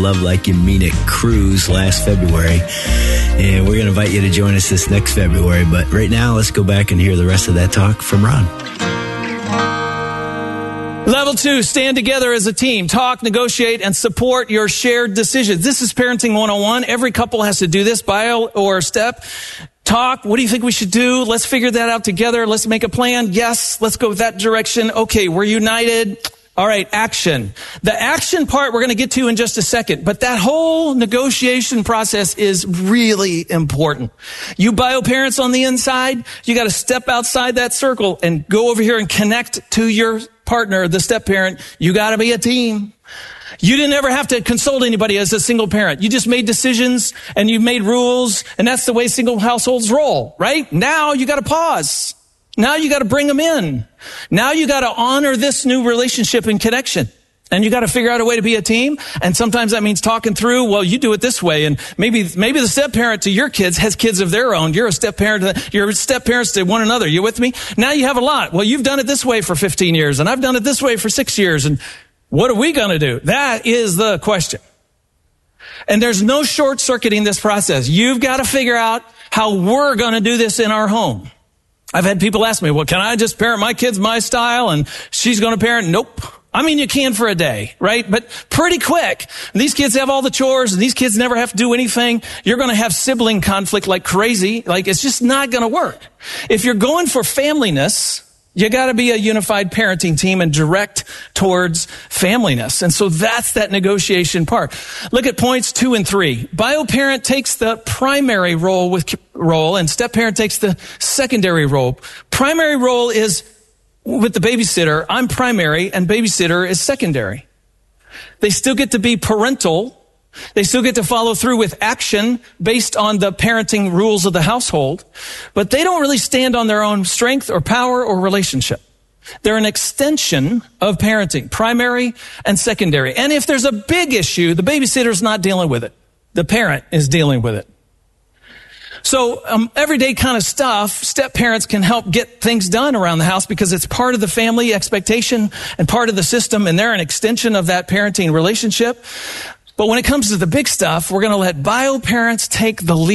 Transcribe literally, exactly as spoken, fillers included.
Love Like You Mean It cruise last February. And we're going to invite you to join us this next February. But right now, let's go back and hear the rest of that talk from Ron. Level two, stand together as a team. Talk, negotiate, and support your shared decisions. This is Parenting one oh one. Every couple has to do this, bio or step. Talk, what do you think we should do? Let's figure that out together. Let's make a plan. Yes, let's go that direction. Okay, we're united. All right, action. The action part we're going to get to in just a second, but that whole negotiation process is really important. You bio parents on the inside, you got to step outside that circle and go over here and connect to your partner, the step parent. You got to be a team. You didn't ever have to consult anybody as a single parent. You just made decisions and you made rules, and that's the way single households roll, right? Now you got to pause. Now you got to bring them in. Now you got to honor this new relationship and connection. And you got to figure out a way to be a team. And sometimes that means talking through, well, you do it this way. And maybe, maybe the step parent to your kids has kids of their own. You're a step parent, you're step parents to one another. You with me? Now you have a lot. Well, you've done it this way for fifteen years and I've done it this way for six years. And what are we going to do? That is the question. And there's no short circuiting this process. You've got to figure out how we're going to do this in our home. I've had people ask me, well, can I just parent my kids my style and she's going to parent? Nope. I mean, you can for a day, right? But pretty quick. These kids have all the chores and these kids never have to do anything. You're going to have sibling conflict like crazy. Like, it's just not going to work. If you're going for familyness, you got to be a unified parenting team and direct towards familyness. And so that's that negotiation part. Look at points two and three. Bio parent takes the primary role with role and step parent takes the secondary role. Primary role is with the babysitter. I'm primary and babysitter is secondary. They still get to be parental. They still get to follow through with action based on the parenting rules of the household, but they don't really stand on their own strength or power or relationship. They're an extension of parenting, primary and secondary. And if there's a big issue, the babysitter's not dealing with it. The parent is dealing with it. So um, everyday kind of stuff, step parents can help get things done around the house because it's part of the family expectation and part of the system, and they're an extension of that parenting relationship. But when it comes to the big stuff, we're going to let bio parents take the lead.